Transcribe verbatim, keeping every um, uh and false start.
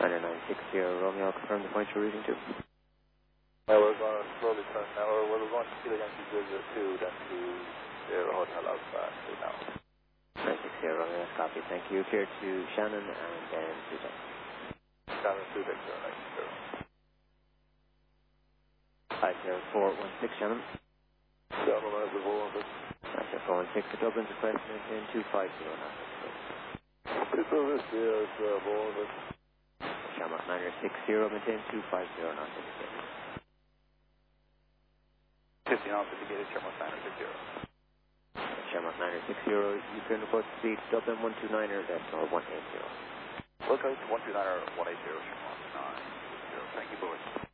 Niner nine six zero Romeo, confirm the point you're routing to. Yeah, we're going to slowly turn now, or we're going to Kilo Yankee zero zero two, then to Sierra Hotel Alpha now. nine six zero Romeo, that's copy. Thank you. Clear to Shannon and then Susan. Shannon two Victor nine zero. five zero four one six Shannon. Shannon nine zero four one six. five zero four one six to Dublin, request maintain two five zero nine six. It's over here, it's uh, four one six. Shamrock niner six zero, maintain two five zero nine six. fifteen on indicated, Shamrock niner six zero. Shamrock niner six zero, you can report speed Dublin one two niner, decimal one eight zero. Welcome to one two niner one eight zero, Shamrock nine six zero. Thank you, boys.